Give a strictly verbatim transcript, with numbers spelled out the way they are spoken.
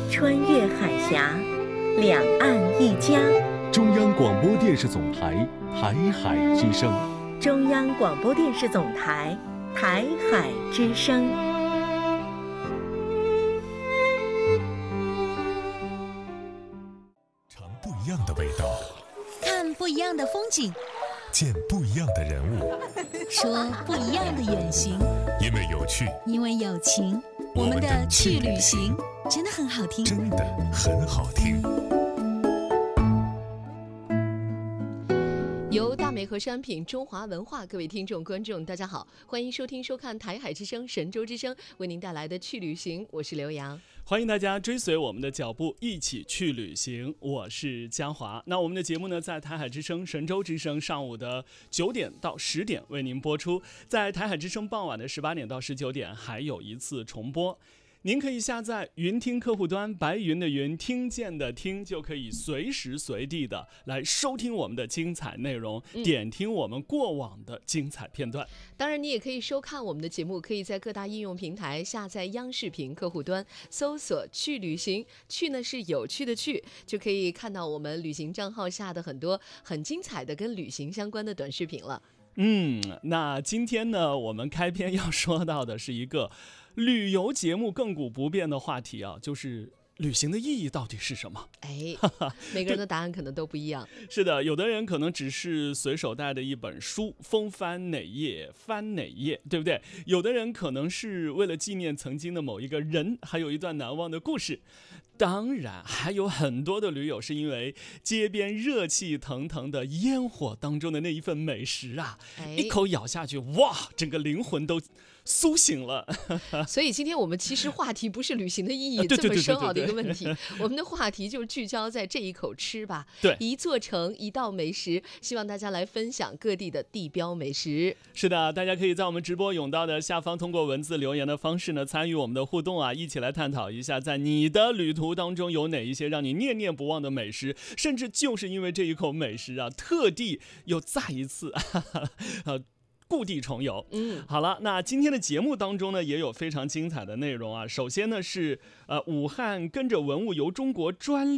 穿越海峡，两岸一家。 中央广播电视总台台海之声。 中央广播电视总台台海之声。 尝不一样的味道， 看不一样的风景， 见不一样的人物， 说不一样的远行。 因为有趣， 因为有情，我们的去旅行真的很好听， 真的很好听。 由大美和商品中华文化，各位听众观众大家好，欢迎收听收看台海之声神州之声为您带来的去旅行，我是刘洋。 欢迎大家追随我们的脚步一起去旅行，我是江华。那我们的节目呢，在台海之声神州之声上午的九点到十点为您播出，在台海之声傍晚的十八点到十九点还有一次重播。您可以下载云听客户端，白云的云，听见的听，就可以随时随地的来收听我们的精彩内容，嗯、点听我们过往的精彩片段。 当然，你也可以收看我们的节目，可以在各大应用平台下载央视频客户端，搜索“去旅行”，去呢是有趣的去，就可以看到我们旅行账号下的很多很精彩的跟旅行相关的短视频了。 嗯，那今天呢，我们开篇要说到的是一个旅游节目亘古不变的话题啊，就是旅行的意义到底是什么？ 哎，每个人的答案可能都不一样。 是的，有的人可能只是随手带的一本书，风翻哪页翻哪页，对不对？有的人可能是为了纪念曾经的某一个人，还有一段难忘的故事。当然还有很多的驴友是因为街边热气腾腾的烟火当中的那一份美食啊， 哎、 一口咬下去，哇，整个灵魂都苏醒了。 所以今天我们其实话题不是旅行的意义这么深奥的一个问题，我们的话题就是聚焦在这一口吃吧。 对， 一座城一道美食，希望大家来分享各地的地标美食。 是的，大家可以在我们直播甬道的下方通过文字留言的方式呢，参与我们的互动啊，一起来探讨一下，在你的旅途当中有哪一些让你念念不忘的美食，甚至就是因为这一口美食啊，特地又再一次哈哈呃故地重游。 嗯， 好了，那今天的节目当中呢，也有非常精彩的内容啊。首先呢是呃武汉跟着文物游中国专